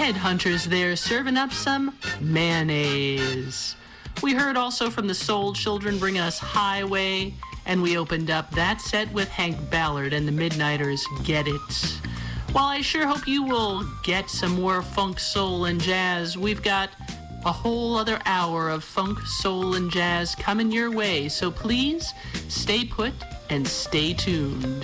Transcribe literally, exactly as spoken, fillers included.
Headhunters there serving up some mayonnaise. We heard also from the Soul Children bringing us Highway, and we opened up that set with Hank Ballard and the Midnighters' Get It. While I sure hope you will get some more funk, soul, and jazz, we've got a whole other hour of funk, soul, and jazz coming your way, so please stay put and stay tuned.